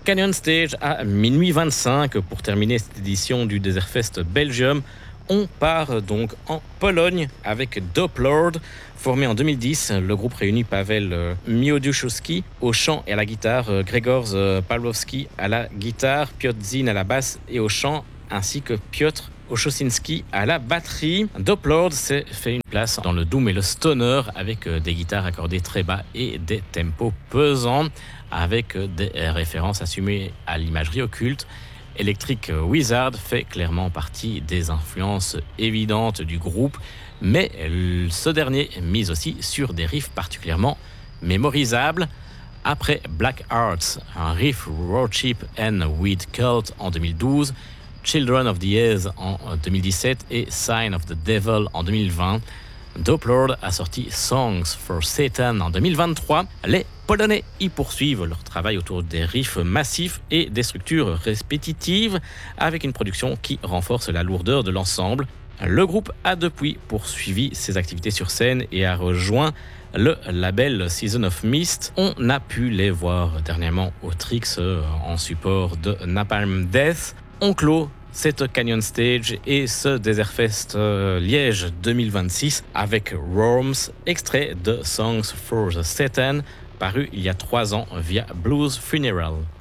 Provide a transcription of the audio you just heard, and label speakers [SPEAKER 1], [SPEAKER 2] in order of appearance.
[SPEAKER 1] Canyon Stage à minuit 25 pour terminer cette édition du Desert Fest Belgium. On part donc en Pologne avec Doplord. Formé en 2010, le groupe réunit Paweł Mioduszewski au chant et à la guitare, Grzegorz Pawlowski à la guitare, Piotr Zin à la basse et au chant, ainsi que Piotr Ochocinski à la batterie. Doplord s'est fait une place dans le doom et le stoner avec des guitares accordées très bas et des tempos pesants, avec des références assumées à l'imagerie occulte. Electric Wizard fait clairement partie des influences évidentes du groupe, mais ce dernier mise aussi sur des riffs particulièrement mémorisables. Après Black Arts, un riff Roadship and Weed Cult en 2012, Children of the Years en 2017 et Sign of the Devil en 2020, Doplord a sorti Songs for Satan en 2023. Les Polonais y poursuivent leur travail autour des riffs massifs et des structures répétitives, avec une production qui renforce la lourdeur de l'ensemble. Le groupe a depuis poursuivi ses activités sur scène et a rejoint le label Season of Mist. On a pu les voir dernièrement au Trix en support de Napalm Death. On clôt cette Canyon Stage et ce Desert Fest Liège 2026 avec Worms, extrait de Songs for the Satan, paru il y a 3 ans via Blues Funeral.